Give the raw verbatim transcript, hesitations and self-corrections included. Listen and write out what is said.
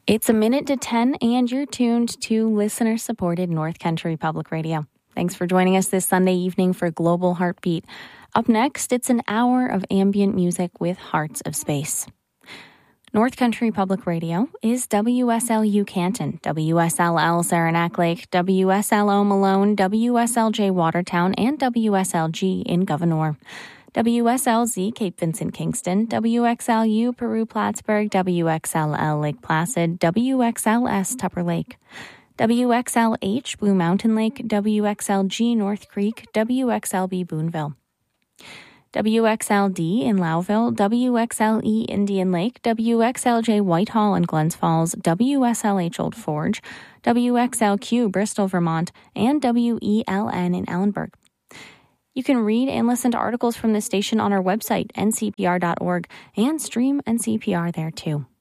It's a minute to ten, and you're tuned to listener-supported North Country Public Radio. Thanks for joining us this Sunday evening for Global Heartbeat. Up next, it's an hour of ambient music with Hearts of Space. North Country Public Radio is W S L U Canton, W S L L Saranac Lake, W S L O Malone, W S L J Watertown, and W S L G in Gouverneur. W S L Z Cape Vincent Kingston, W X L U Peru Plattsburgh, W X L L Lake Placid, W X L S Tupper Lake, W X L H Blue Mountain Lake, W X L G North Creek, W X L B Boonville, W X L D in Lowville, W X L E Indian Lake, W X L J Whitehall and Glens Falls, W S L H Old Forge, W X L Q Bristol, Vermont, and W E L N in Ellenburg. You can read and listen to articles from this station on our website, N C P R dot org, and stream N C P R there too.